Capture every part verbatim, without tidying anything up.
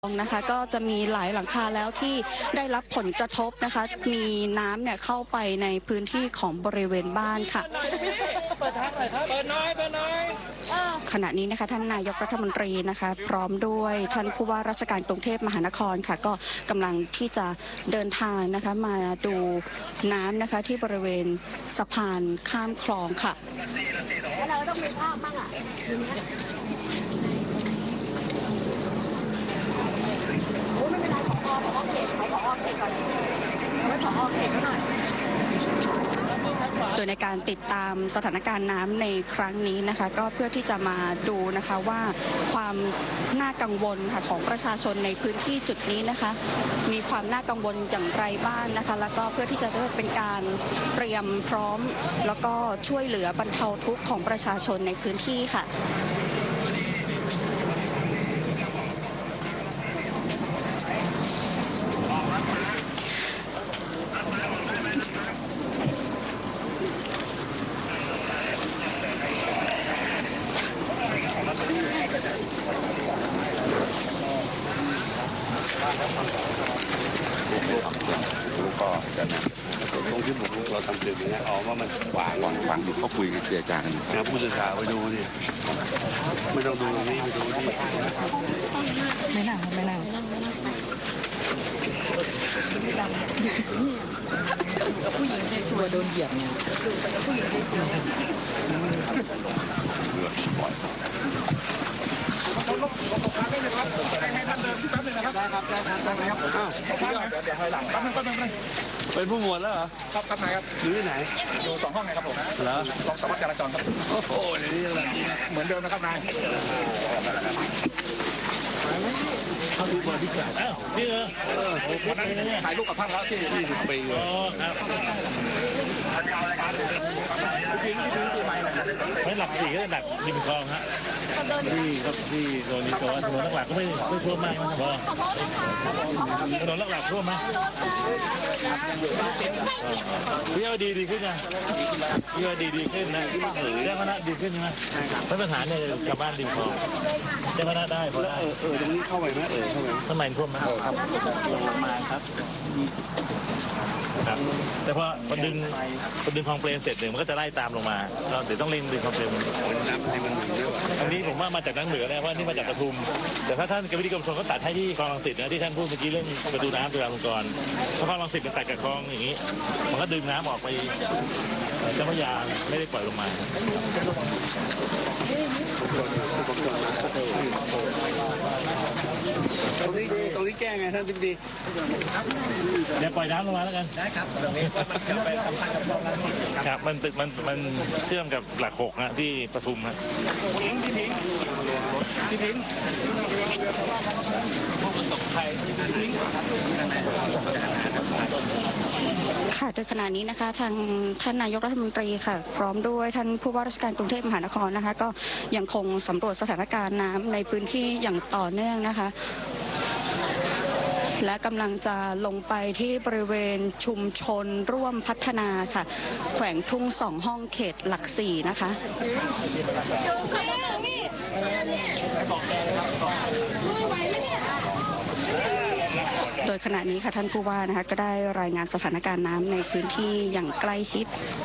นะคะก็จะมีหลายหลังคาแล้วที่ได้รับผลกระทบนะคะมีน้ำเนี่ยเข้าไปในพื้นที่ของบริเวณบ้านค่ะเปิดทางหน่อยครับเปิดน้อยเปิดน้อยขณะนี้นะคะท่านนายกรัฐมนตรีนะคะพร้อมด้วยท่านผู้ว่าราชการกรุงเทพมหานครค่ะก็กำลังที่จะเดินทางนะคะมาดูน้ำนะคะที่บริเวณสะพานข้ามคลองค่ะแล้วเราต้องมีภาพบ้างอ่ะไม่เป็นไรขอขอขอเขตขอขอเขตก่อนไม่ขอขอเขตหน่อยโดยในการติดตามสถานการณ์น้ำในครั้งนี้นะคะก็เพื่อที่จะมาดูนะคะว่าความน่ากังวลค่ะของประชาชนในพื้นที่จุดนี้นะคะมีความน่ากังวลอย่างไรบ้างนะคะแล้วก็เพื่อที่จะเป็นการเตรียมพร้อมแล้วก็ช่วยเหลือบรรเทาทุกข์ของประชาชนในพื้นที่ค่ะก็จะนะตรงที่ผมเราทำเสร็จอย่างเงี้ยอ๋อว่ามันขวางขวางขวางอยู่เขาคุยกับเจรจากันอยู่นะผู้สื่อข่าวไปดูดิไม่ต้องดูตรงนี้ไปดูที่ไม่นั่งไม่นั่งผู้หญิงในสวยโดนเหยียบเนี่ยผู้หญิงในสวยเป็นผู้หมวดแล้วเหรอครับครับนายครับอยู่ที่ไหนอยู่สองห้องไงครับผมเหรอรองสารวัตรจราจรครับโอ้โหเดี๋ยวนี้อะไรเหมือนเดิมนะครับนายเขาดูบริการอ้าวนี่เหรอวันนั้นถ่ายรูปกับท่านแล้วที่ยี่สิบปีอ๋อครับไม่หลักสี่ก็หลักริมคลองฮะที่ครับที่โดนนี้ตัวถนนหลักก็ไม่ไม่ท่วมมากนะพอถนนหลักๆท่วมไหมพี่ว่าดีดีขึ้นนะพี่ว่าดีดีขึ้นนะเจ้าคณะดีขึ้นใช่ไหมไม่ปัญหาเนี่ยชาวบ้านริมคลองเจ้าคณะได้พอได้เออเออตรงนี้เข้าไปไหมเออเข้าไปทำไมท่วมไหมครับลงมาครับครับแต่พอพอดึงพอดึงคลองเปรมเสร็จเนี่ยมันก็จะไล่ตามลงมาเราเดี๋ยวต้องเร่งดึงคลองเปรมน้ำให้มันเยอะอันนี้ผมว่ามาจากทางเหนือนะเพราะนี่มาจากปทุมแต่ถ้าท่านกรรมธิการชนก็ตัดให้ที่คลองรังสิตนะที่ท่านพูดเมื่อกี้เรื่องประตูน้ำจุฬาลงกรณ์เพราะคลองรังสิตมันตัดกับคลองอย่างนี้มันก็ดึงน้ำออกไปเจ้าพระยาไม่ได้ปล่อยลงมาตรงนี้ตรงนี้แก้ไงท่านทิบดีเดี๋ยวปล่อยน้ำลงมาแล้วกันได้ครับตรงนี้มันจะไปสัมพันธ์กับคลองรังสิตครับมันมันมันเชื่อมกับหลักหกนะที่ปทุมนะทิ้งทิ้งทิ้งทิ้งพวกมันตกไทยทิ้งค่ะโดยขณะนี้นะคะทางท่านนายกรัฐมนตรีค่ะพร้อมด้วยท่านผู้ว่าราชการกรุงเทพมหานครนะคะก็ยังคงสำรวจสถานการณ์น้ำในพื้นที่อย่างต่อเนื่องนะคะและกำลังจะลงไปที่บริเวณชุมชนร่วมพัฒนาค่ะแขวงทุ่งสองห้องเขตหลักสี่นะคะโดยขณะนี้ค่ะท่านผู้ว่านะคะก็ได้รายงานสถานการณ์น้ำในพื้นที่อย่างใกล้ชิด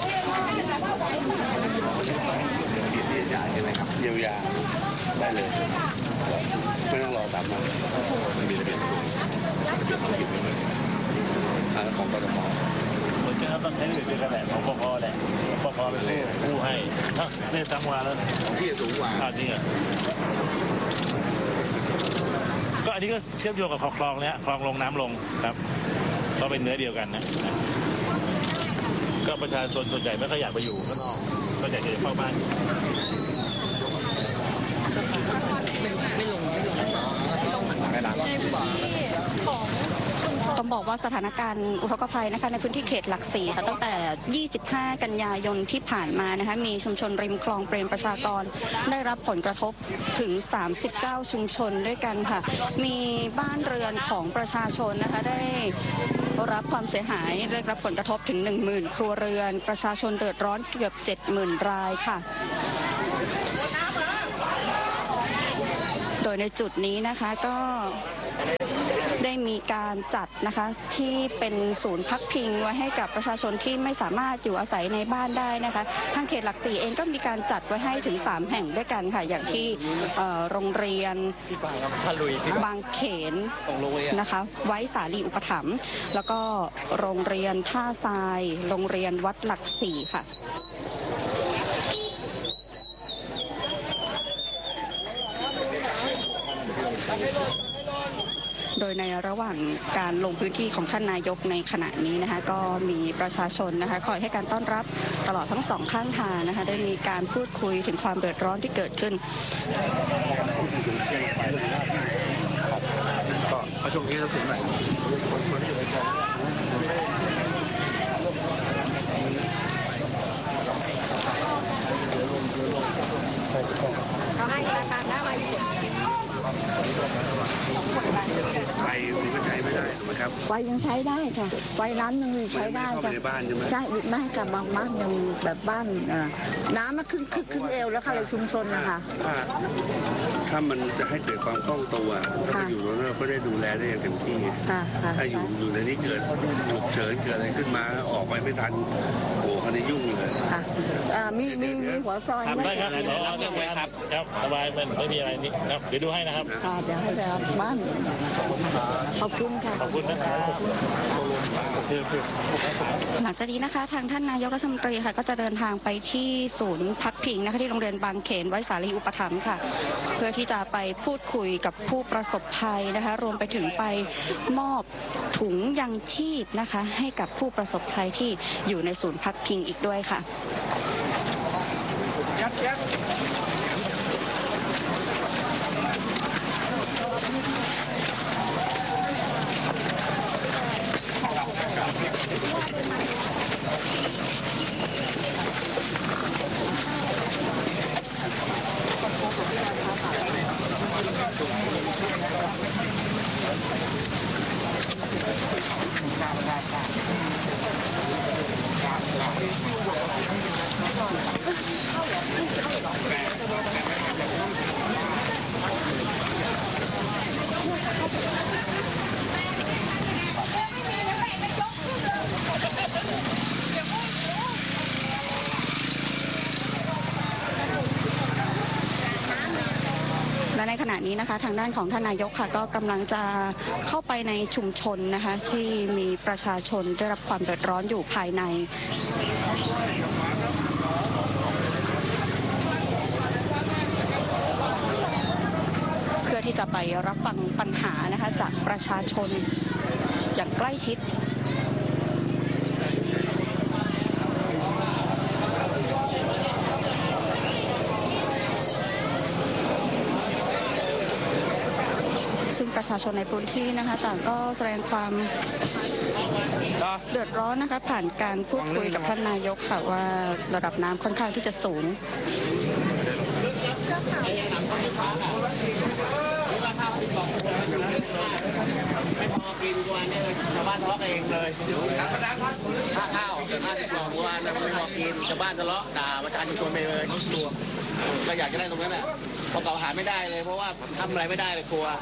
ใช่ไหมครับเยียวยาได้เลยไม่ต้องรอตามมามีระเบียบทางของกทมผมจะต้องใช้ระเบียบกระแสของปปแหละปปเป็นผู้ให้เนี่ยตั้งวาแล้วที่สูงกว่าอ่าจริงอ่ะก็อันนี้ก็เชื่อมโยงกับคลองเนี้ยคลองลงน้ำลงครับก็เป็นเนื้อเดียวกันนะก็ประชาชนส่วนใหญ่ไม่ค่อยอยากไปอยู่ข้างนอกก็อยากจะเข้าบ้านไม่ลงไม่ลงไม่ลงต้องบอกว่าสถานการณ์อุทกภัยนะคะในพื้นที่เขตหลักสี่ค่ะตั้งแต่ยี่สิบห้ากันยายนที่ผ่านมานะคะมีชุมชนริมคลองเปรมประชากรได้รับผลกระทบถึงสามสิบเก้าชุมชนด้วยกันค่ะมีบ้านเรือนของประชาชนนะคะได้รับความเสียหายได้รับผลกระทบถึง หนึ่งหมื่น ครัวเรือนประชาชนเดือดร้อนเกือบ เจ็ดหมื่น รายค่ะ โดยในจุดนี้นะคะก็มีการจัดนะคะที่เป็นศูนย์พักพิงไว้ให้กับประชาชนที่ไม่สามารถอยู่อาศัยในบ้านได้นะคะทางเขตหลักสี่เองก็มีการจัดไว้ให้ถึงสามแห่งด้วยกันค่ะอย่างที่โรงเรียนบางเขนนะคะไว้สาลีอุปถัมภ์แล้วก็โรงเรียนท่าทรายโรงเรียนวัดหลักสี่ค่ะโดยในระหว่างการลงพื้นที่ของท่านนายกในขณะนี้นะคะก็มีประชาชนนะคะคอยให้การต้อนรับตลอดทั้งสองข้างทางนะคะได้มีการพูดคุยถึงความเดือดร้อนที่เกิดขึ้นก็ช่วงนี้เราถึงไหนเขาให้ราคาหน้าไว้ไฟมันก็ใช้ไม่ได้ไหมครับไฟยังใช้ได้ค่ะไฟน้ำยังมีใช้ได้ค่ะในบ้านใช่ไหมใช่ไม่ให้กับบางบ้านยังมีแบบบ้านน้ำมันขึ้นขึ้นขึ้นเอวแล้วค่ะในชุมชนนะคะถ้ามันจะให้เกิดความคล่องตัวถ้าอยู่ตรงนั้นก็ได้ดูแลได้อย่างเต็มที่ถ้าอยู่อยู่ในนี้เกิดฉุกเฉินเกิดอะไรขึ้นมาออกไปไม่ทันโอ้เขาจะยุ่งเลยมีมีมีหัวซอยได้ครับเดี๋ยวเราจะไปครับครับสบายมันไม่มีอะไรนี่ครับเดี๋ยวดูให้นะครับเดี๋ยวให้ไปรับบ้านขอบคุณค่ะขอบคุณนะครับหลังจากนี้นะคะทางท่านนายกรัฐมนตรีค่ะก็จะเดินทางไปที่ศูนย์พักพิงนะคะที่โรงเรียนบางเขนไว้สาลีอุปถัมภ์ค่ะเพื่อที่จะไปพูดคุยกับผู้ประสบภัยนะคะรวมไปถึงไปมอบถุงยังชีพนะคะให้กับผู้ประสบภัยที่อยู่ในศูนย์พักพิงอีกด้วยค่ะยัดยัดและในขณะนี้นะคะทางด้านของท่านนายกค่ะก็กำลังจะเข้าไปในชุมชนนะคะที่มีประชาชนได้รับความเดือดร้อนอยู่ภายในเพื่อที่จะไปรับฟังปัญหานะคะจากประชาชนอย่างใกล้ชิดซึ่งประชาชนในพื้นที่นะคะต่างก็แสดงความเดือดร้อนนะคะผ่านการพูดคุยกับท่านนายกค่ะว่าระดับน้ำค่อนข้างที่จะสูงไม่พอกินวันนี้ชาวบ้านทะเลาะกันเองเลยค่าข้าวค่าที่กล่องวันไม่พอกินชาวบ้านทะเลาะด่าประชาชนไปเลยก็อยากจะได้ตรงนั้นแหละพอเก่าหาไม่ได้เลยเพราะว่าทำอะไรไม่ได้เลยกลัว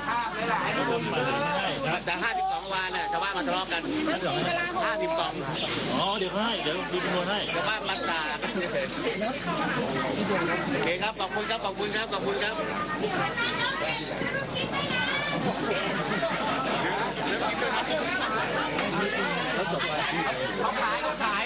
แต่ห้าสิบสองวันเนี่ยชาวบ้านมาทะเลาะกันห้าสิบสองอ๋อเดี๋ยวให้เดี๋ยวดูจำนวนให้ชาวบ้านมาด่ากันโอเคครับขอบคุณครับขอบคุณครับขอบคุณครับเขาขายเขาขาย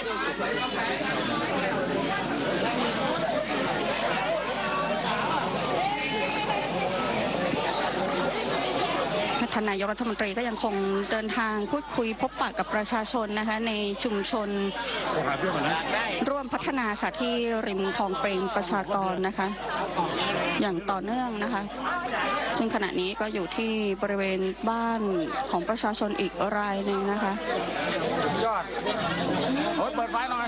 ท่านนายกรัฐมนตรีก็ยังคงเดินทางพูดคุยพบปะกับประชาชนนะคะในชุมชนร่วมพัฒนาค่ะที่ริมคลองเปรมประชากรนะคะอย่างต่อเนื่องนะคะซึ่งขณะนี้ก็อยู่ที่บริเวณบ้านของประชาชนอีกรายหนึ่งนะคะยอดโอ้ยเปิดไฟหน่อย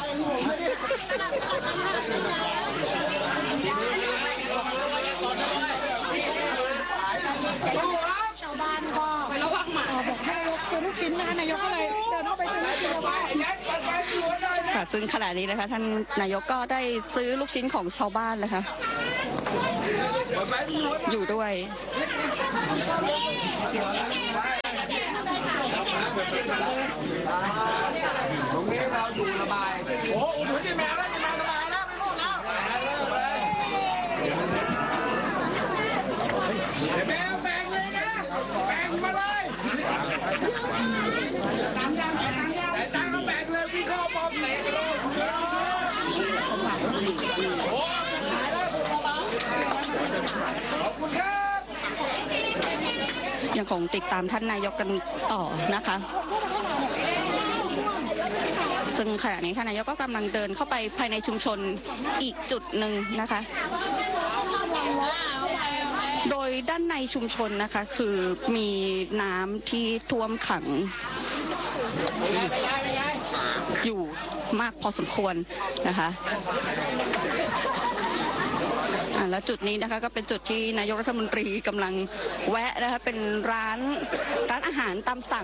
ชาวบ้านก็ระวังหมาบอกให้ซื้อลูกชิ้นนะคะนายกก็เลยเดินเข้าไปซื้อลูกชิ้นบ้านค่ะซึ่งขณะนี้นะคะท่านนายกก็ได้ซื้อลูกชิ้นของชาวบ้านนะคะอยู่ด้วยยังคงติดตามท่านนายกกันต่อนะคะซึ่งขณะนี้ท่านนายกก็กำลังเดินเข้าไปภายในชุมชนอีกจุดหนึ่งนะคะโดยด้านในชุมชนนะคะคือมีน้ำที่ท่วมขังอยู่มากพอสมควรนะคะและจุดนี้นะคะก็เป็นจุดที่นายกรัฐมนตรีกำลังแวะนะคะเป็นร้านร้านอาหารตามสั่ง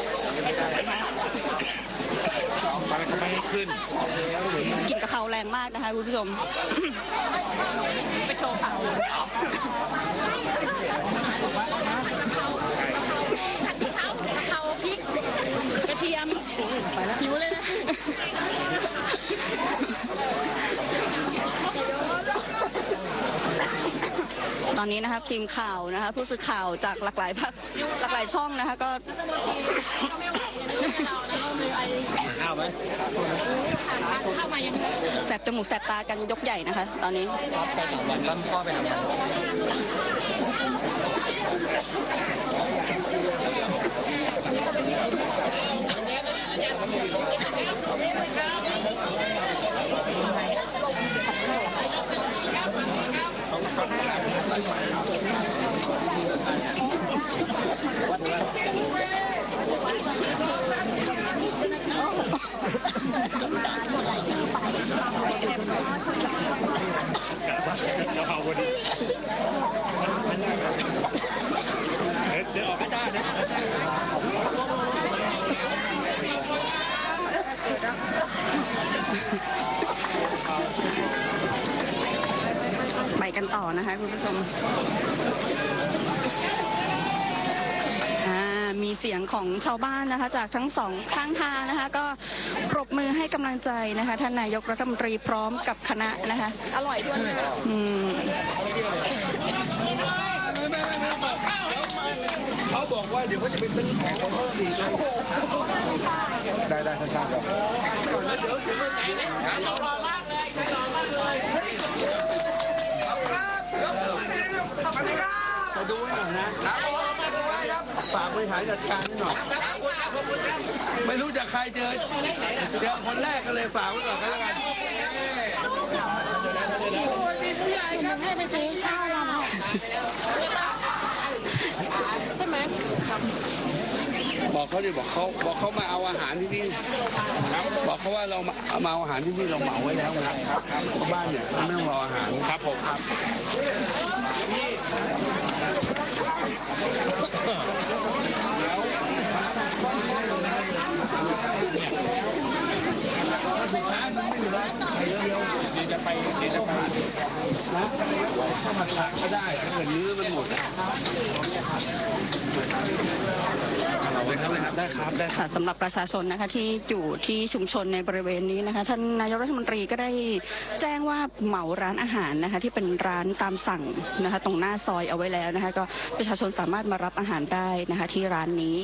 กลิ่นกะเพราแรงมากนะคะคุณผู้ชมไปโชว์ผักเขาพริกกระเทียมไปแล้วหิวเลยนะตอนนี้นะครับทีมข่าวนะคะผู้สื่อข่าวจากหลากหลายภาคหลากหลายช่องนะคะก็ข้าวไหมข้าวมายังแสบจมูกแสบตากันยกใหญ่นะคะตอนนี้ไปทำวันบ้านพ่อไปทำวันเดี๋ยวออกไม่ได้นะไปกันต่อนะคะคุณผู้ชมมีเสียงของชาวบ้านนะคะจากทั้งสองข้างทางนะคะก็ปรบมือให้กำลังใจนะคะท่านนายกรัฐมนตรีพร้อมกับคณะนะคะอร่อยด้วยอืมเขาบอกว่าเดี๋ยวเขาจะไปซื้อของของเขาดีเลยได้ได้ท่านทราบครับก่อนแล้วเดี๋ยวเดี๋ยวเดี๋ยวรอมากเลยรอมากเลยจะดูให้หน่อยนะฝากบริหารจัดการให้หน่อยไม่รู้จักใครเจอเจอคนแรกก็เลยฝากไว้ก่อนก็แล้วกันให้ไปซื้อข้าวมาใช่ไหมบอกเขาดิบอกเขาบอกเขามาเอาอาหารที่นี่บอกเขาว่าเรามาเอาอาหารที่นี่เราเหมาไว้แล้วนะครับบ้านเนี่ยไม่ต้องรออาหารครับผมครับเดี๋ยวจะไปเดี๋ยวจะไปนะถ้ามันขาดก็ได้ถ้าเกิดเนื้อมันหมดได้ครับได้ค่ะสำหรับประชาชนนะคะที่อยู่ที่ชุมชนในบริเวณนี้นะคะท่านนายกรัฐมนตรีก็ได้แจ้งว่าเหมาร้านอาหารนะคะที่เป็นร้านตามสั่งนะคะตรงหน้าซอยเอาไว้แล้วนะคะก็ประชาชนสามารถมารับอาหารได้นะคะที่ร้านนี้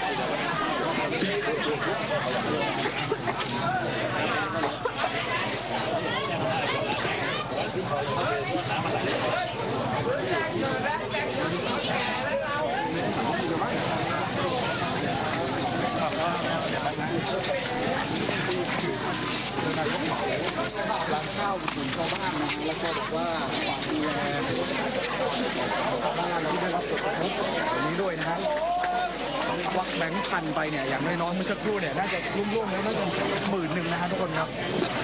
ร้านข้าวกลุ่มชาวบ้านนะแล้วก็บอกว่าฝากดูแลชาวบ้านที่ได้รับผลกระทบแบบนี้ด้วยนะครับวักแบงค์พันไปเนี่ยอย่างน้อยๆเมื่อสักครู่เนี่ยน่าจะร่วมๆแล้วน่าจะหมื่นหนึ่งนะครับทุกคนครับ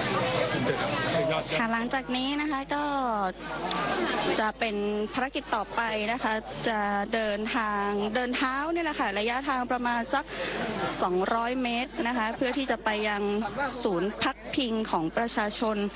ค่ะหลังจากนี้นะคะก็จะเป็นภารกิจต่อไปนะคะจะเดินทางเดินเท้าเนี่ยแหละค่ะระยะทางประมาณสักสองร้อยเมตรนะคะเพื่อที่จะไปยังศูนย์พักพิงของประชาชน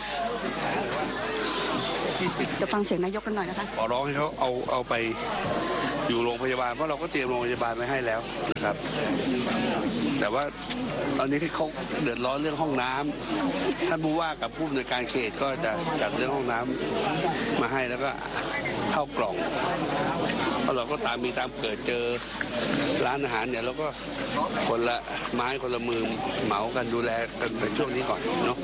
เดี๋ยวฟังเสียงนายกกันหน่อยนะคะขอร้องให้เขาเอาเอาไปอยู่โรงพยาบาลเพราะเราก็เตรียมโรงพยาบาลไว้ให้แล้วนะครับแต่ว่าตอนนี้ที่เขาเดือดร้อนเรื่องห้องน้ำท่านผู้ว่ากับผู้อำนวยการเขตก็จะจัดเรื่องห้องน้ำมาให้แล้วก็เข้ากล่องเพราะเราก็ตามมีตามเกิดเจอร้านอาหารเนี่ยเราก็คนละไม้คนละมือเหมากันดูแลกันในช่วงนี้ก่อนเนาะ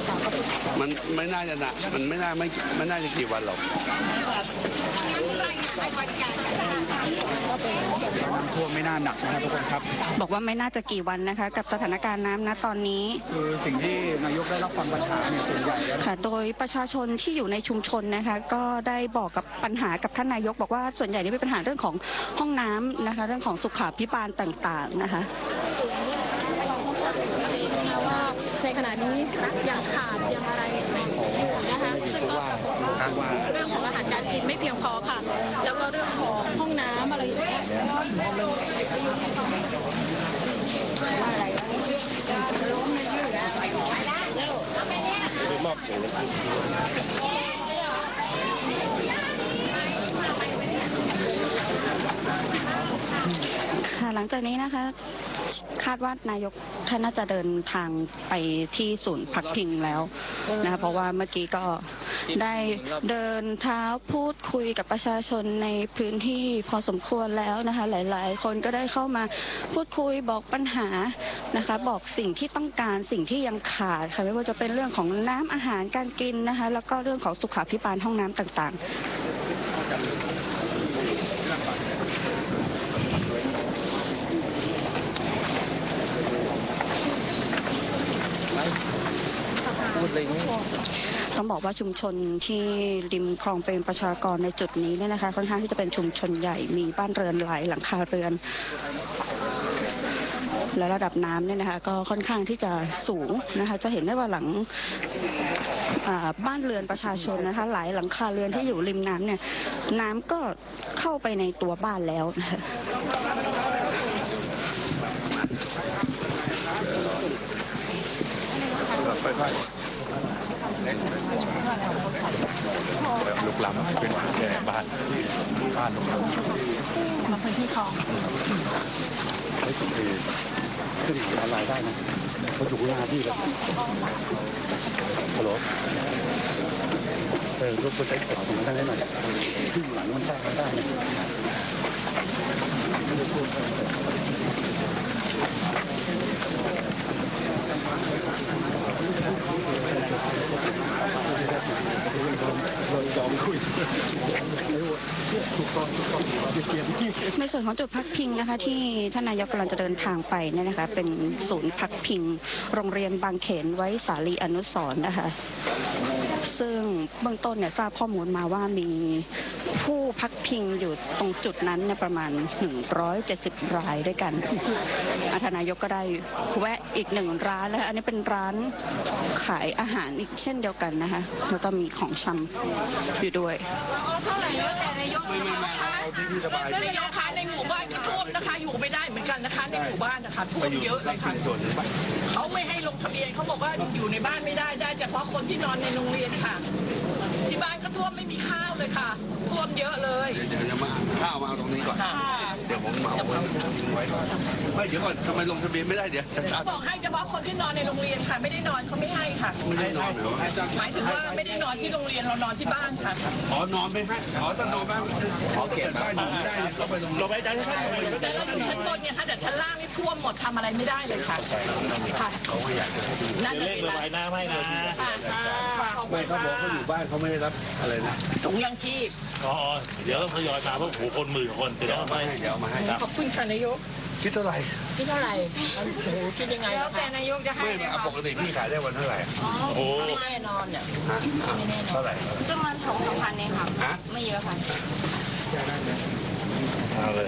มันไม่น่าจะหนักมันไม่น่าไม่ไม่น่าจะกี่วันหรอกน้ำท่วมไม่น่าหนักนะครับทุกคนครับบอกว่าไม่น่าจะกี่วันนะคะกับสถานการณ์น้ำณตอนนี้คือสิ่งที่นายกได้รับฟังปัญหาเนี่ยส่วนใหญ่แล้วค่ะโดยประชาชนที่อยู่ในชุมชนนะคะก็ได้บอกกับปัญหากับท่านนายกบอกว่าส่วนใหญ่นี่เป็นปัญหาเรื่องของห้องน้ำนะคะเรื่องของสุขาภิบาลต่างๆนะคะว่าในขณะนี้ยังขาดยังอะไรนะคะซึ่งก็กระทบว่าเรื่องของอาหารการกินไม่เพียงพอค่ะ แล้วก็เรื่องของห้องน้ำอะไรอย่างเงี้ยค่ะหลังจากนี้นะคะคาดว่านายกท่านน่าจะเดินทางไปที่ศูนย์พักพิงแล้วนะคะเพราะว่าเมื่อกี้ก็ได้เดินเท้าพูดคุยกับประชาชนในพื้นที่พอสมควรแล้วนะคะหลายๆ คนก็ได้เข้ามาพูดคุยบอกปัญหานะคะบอกสิ่งที่ต้องการสิ่งที่ยังขาดค่ะไม่ว่าจะเป็นเรื่องของน้ำอาหารการกินนะคะแล้วก็เรื่องของสุขาภิบาลห้องน้ำต่างๆต้องบอกว่าชุมชนที่ริมคลองเปรมประชากรในจุดนี้เนี่ยนะคะค่อนข้างที่จะเป็นชุมชนใหญ่มีบ้านเรือนหลายหลังคาเรือนและระดับน้ำเนี่ยนะคะก็ค่อนข้างที่จะสูงนะคะจะเห็นได้ว่าหลังบ้านเรือนประชาชนนะคะหลายหลังคาเรือนที่อยู่ริมน้ำเนี่ยน้ำก็เข้าไปในตัวบ้านแล้วนะคะลุกล้ำเป็นบ้านบ้านลุกล้ำมาพื้นที่คลองขึ้นออนไลน์ได้นะเขาอยู่หน้าที่แล้วฮัลโหลเออรถไปใช้ขวาตรงนั้นได้หน่อยที่หลังมันสร้างมาได้นะในส่วนของจุดพักพิงนะคะที่ท่านนายกกำลังจะเดินทางไปเนี่ยนะคะเป็นศูนย์พักพิงโรงเรียนบางเขนไว้สาลีอนุสรณ์นะคะซึ่งเบื้องต้นเนี่ยทราบข้อมูลมาว่ามีผู้พักพิงอยู่ตรงจุดนั้นเนี่ยประมาณหนึ่งร้อยเจ็ดสิบรายด้วยกันท่านนายกก็ได้แวะอีกหนึ่งร้านนะคะอันนี้เป็นร้านขายอาหารอีกเช่นเดียวกันนะคะแล้วก็มีของชำอยู่ด้วยเท่าไหร่แล้วแต่นายกนะคะนายกคะในหมู่บ้านก็ท่วมนะคะอยู่ไม่ได้เหมือนกันนะคะในหมู่บ้านนะคะท่วมเยอะเลยค่ะเขาไม่ให้ลงทะเบียนเขาบอกว่าอยู่ในบ้านไม่ได้ได้เฉพาะคนที่นอนในโรงเรียนค่ะที่บ้านก็ท่วมไม่มีข้าวเลยค่ะท่วมเยอะเลยเดี๋ยวจะมาข้าวมาตรงนี้ก่อนเดี๋ยวผมเหมาไว้ก่อนไม่เดี๋ยวก่อนทำไมลงทะเบียนไม่ได้เดี๋ยวเขาบอกให้เฉพาะคนที่นอนในโรงเรียนค่ะไม่ได้นอนเขาไม่ให้ค่ะไม่ได้นอนเหรอหมายถึงว่าไม่ได้นอนที่โรงเรียนเรานอนที่บ้านค่ะอ๋อนอนไม่ให้อ๋อถ้านอนบ้านขอเก็บบ้านอยู่ไม่ได้เนี่ยก็ไปลงลงไปได้ชั้นบนแต่เราอยู่ชั้นบนเนี่ยค่ะแต่ชั้นล่างนี่ท่วมหมดทำอะไรไม่ได้เลยค่ะค่ะนั่นเลยระบายน้ำให้นะไม่เขาบอกเขาอยู่บ้านเขาไม่ได้รับอะไรนะถุงยังชีพอ๋อเดี๋ยวต้องทยอยมาเพราะหูคนหมื่นคนเดี๋ยวไม่เดี๋ยวมาให้ขอบคุณค่ะนายกคิดเท่าไหร่คิดเท่าไหร่โอ้โหคิดยังไงแล้วแต่นายกจะให้ไม่ปกติพี่ขายได้วันเท่าไหร่โอ้ไม่แน่นอนเนี่ยไม่แน่นอนเท่าไหร่ประมาณสองสามพันเองค่ะไม่เยอะค่ะเอาเลย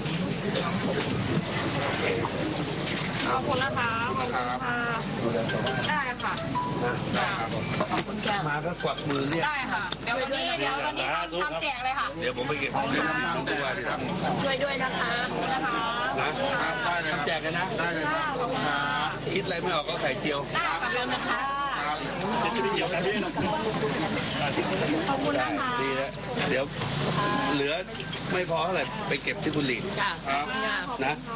ขอบคุณนะคะขอบคุณค่ะได้ค่ะขอบคุณแก้วมาก็กวักมือเรียกได้ค่ะเดี๋ยววันนี้เดี๋ยววันนี้ทำแจกเลยค่ะเดี๋ยวผมไปเก็บของตัวที่ทำช่วยด้วยนะคะนะคะนะทำแจกกันนะได้เลยค่ะขอบคุณค่ะคิดอะไรไม่ออกก็ไข่เจียวได้ค่ะเริ่มนะคะขอบคุณนะคะดีแล้วเดี๋ยวเหลือไม่พอเท่าไหร่ไปเก็บที่บุรีนะ